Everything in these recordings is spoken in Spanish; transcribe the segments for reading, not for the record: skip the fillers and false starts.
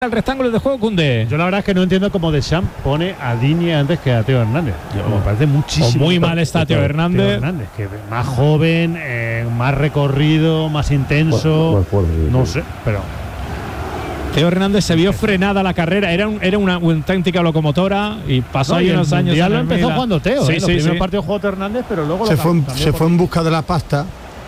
al rectángulo de juego Koundé. Yo la verdad es que no entiendo cómo Deschamps pone a Digne antes que a Theo Hernández. Me parece muchísimo. O muy mal está Theo Hernández. Que más joven, más recorrido, más intenso. No sé, pero Theo Hernández se vio frenada la carrera, era una auténtica locomotora y pasó ahí unos años. Ya lo empezó jugando Theo. Sí, los primeros partidos jugó Theo Hernández, pero luego se fue en busca de la pasta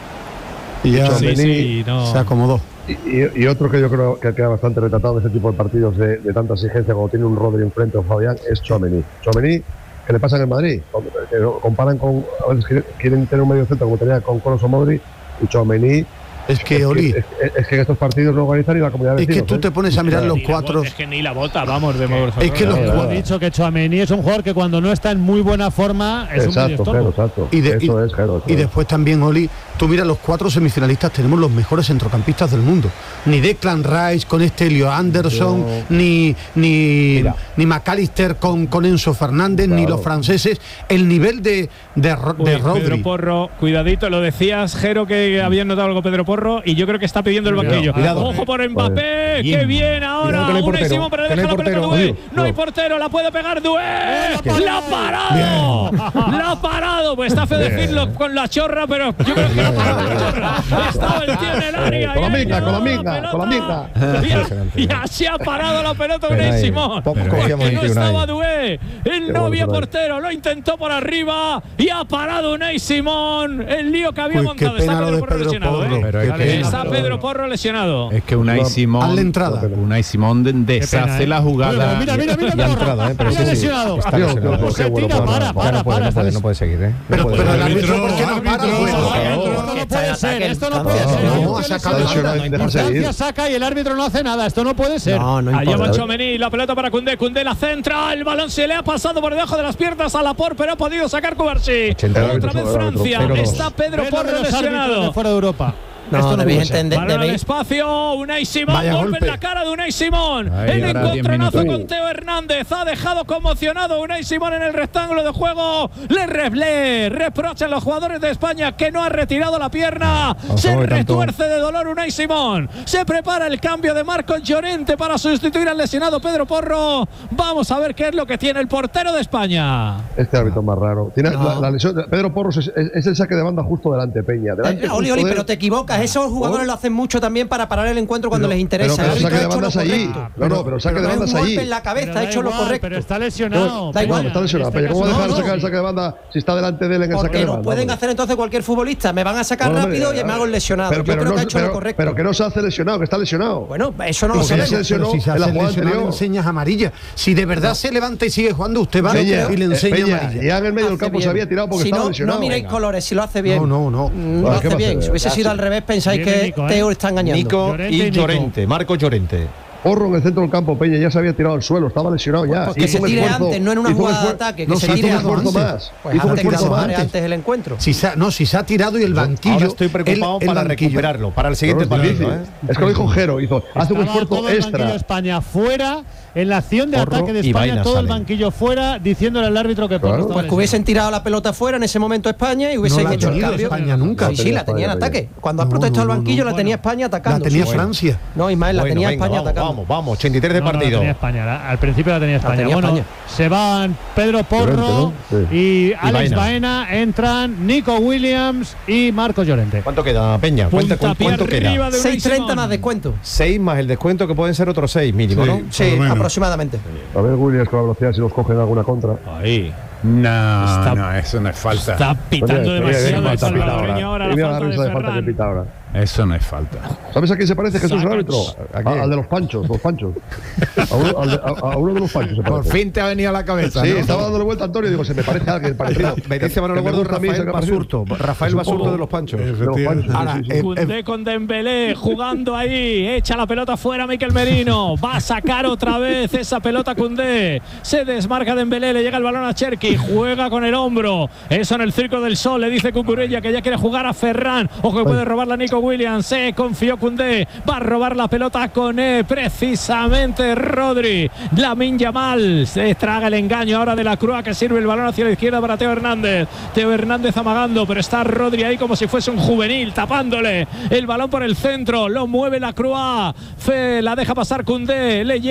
y ya se acomodó. Y otro que yo creo que queda bastante retratado en este tipo de partidos de tanta exigencia como tiene un Rodri enfrente o Fabián es Tchouaméni. Tchouaméni, ¿qué le pasa en el Madrid? Que lo comparan con, a veces quieren tener un medio centro como tenía con Kroos o Modric, y Tchouaméni es que en estos partidos lo organizan y la comunidad de vecinos. Es que tú te pones a mirar los cuatro. Es que ni la bota, vamos, de mover. Es que los cuatro. He dicho que Tchouaméni es un jugador que cuando no está en muy buena forma es un medio estorbo. Exacto. Y después también, Oli, tú mira, los cuatro semifinalistas tenemos los mejores centrocampistas del mundo. Ni Declan Rice con Elliot Anderson, ni McAllister con Enzo Fernández, ni los franceses. El nivel de Rodri. Pedro Porro, cuidadito, lo decías, Jero, que habías notado algo Pedro Porro, y yo creo que está pidiendo el banquillo. Ojo por Mbappé, qué bien ahora. Unai Simón, pero deja la pelota Doué. No hay portero, la puede pegar Doué. ¡La ha parado! ¡La ha parado! Pues está feo decirlo con la chorra, pero yo creo que la ha parado la chorra. Estaba el tío en el área. Con la minga. Y así ha parado la pelota Unai Simón. Porque no estaba Doué. El novio portero lo intentó por arriba y ha parado Unai Simón. El lío que había montado. Está Pedro Porro lesionado. Está Pedro Porro lesionado. Es que Unai Simón. A la entrada. Unai Simón deshace la jugada. Mira, entrada, pero está lesionado. Está lesionado. Se tira, para. No puede seguir, Pero el árbitro, ¿por qué no para? Esto no puede ser. Esto no puede ser. No, ha sacado Francia saca y el árbitro no hace nada. Esto no puede ser. Allá va Tchouaméni, la pelota para Koundé. Koundé la centra. El balón se le ha pasado por debajo de las piernas a Laporte, pero ha podido sacar Cubarsí. Otra vez Francia. Está Pedro Porro lesionado. Fuera de Europa. No, debéis entender. Balón al espacio, Unai Simón, golpe en la cara de Unai Simón. El encontronazo con Theo Hernández ha dejado conmocionado Unai Simón en el rectángulo de juego. Le reprochan los jugadores de España que no ha retirado la pierna. Se retuerce de dolor Unai Simón. Se prepara el cambio de Marcos Llorente para sustituir al lesionado Pedro Porro. Vamos a ver qué es lo que tiene el portero de España. Este árbitro más raro. Tiene la lesión de Pedro Porro es el saque de banda justo delante, Peña. Oli, pero te equivocas. Esos jugadores lo hacen mucho también para parar el encuentro cuando les interesa. Pero saque de bandas allí. Pero saque de bandas allí. Un golpe en la cabeza, ha hecho lo correcto. Pero está lesionado. Da igual. Está lesionado. ¿Cómo dejar sacar el saque de banda si está delante de él en el saque de banda? Porque no pueden hacer entonces cualquier futbolista. Me van a sacar rápido y me hago el lesionado. Yo creo que ha hecho lo correcto. Pero que no se hace lesionado, que está lesionado. Bueno, eso no lo sabemos. Si se hace lesionado, enseñas amarilla. Si de verdad se levanta y sigue jugando, usted va y le enseña amarilla. Ya en el medio del campo se había tirado porque estaba lesionado. No miréis colores, si lo hace bien. No. Lo hace bien. Si hubiese sido al revés, pensáis que Theo está engañando. Nico y Llorente, Marcos Llorente. Porro en el centro del campo, Peña ya se había tirado al suelo, estaba lesionado ya. Pues que se tire antes, no en una jugada de ataque, que se tire antes. Pues antes el encuentro. Si se ha tirado y el banquillo. Ahora estoy preocupado para recuperarlo, para el siguiente partido. Es que lo dijo Jero, hace un esfuerzo todo el extra. banquillo de España fuera, en la acción de ataque de España, todo el banquillo fuera, diciéndole al árbitro que Porro estaba pues que hubiesen tirado la pelota fuera en ese momento España y hubiesen hecho el cambio. España nunca. Sí, la tenía en ataque. Cuando has protestado el banquillo, la tenía España atacando. La tenía Francia. No, Ismael, la tenía España atacando. Vamos, 83 de partido. La tenía España, al principio la tenía España. Se van Pedro Porro y Alex Baena, entran Nico Williams y Marcos Llorente. ¿Cuánto queda, Peña? ¿Cuánto queda? 6.30 más descuento. 6 más el descuento, que pueden ser otros 6 mínimo, ¿no? Sí, aproximadamente. A ver, Williams, con la velocidad, si los cogen alguna contra. Ahí. No, eso no es falta. Está pitando demasiado el salvadoreño ahora. La falta de Ferran. Eso no es falta. ¿Sabes a quién se parece Jesús el árbitro? Al de los panchos, a uno de los panchos. Por fin te ha venido a la cabeza. Sí, estaba dándole vuelta a Antonio y digo, se me parece a alguien parecido. Me dice Manolo Gordo Rafael Basurto de los panchos. Ahora, Koundé con Dembélé jugando ahí, echa la pelota fuera Mikel Merino, va a sacar otra vez esa pelota Koundé, se desmarca Dembélé, le llega el balón a Cherki, juega con el hombro, eso en el Circo del Sol, le dice Cucurella que ya quiere jugar a Ferran, ojo que puede robar la Nico Williams. Se confió Koundé. Va a robar la pelota con precisamente Rodri. Lamine Yamal se traga el engaño ahora de la Crua, que sirve el balón hacia la izquierda para Teo Hernández. Teo Hernández amagando, pero está Rodri ahí como si fuese un juvenil, tapándole el balón por el centro. Lo mueve la Crua. La deja pasar Koundé. Le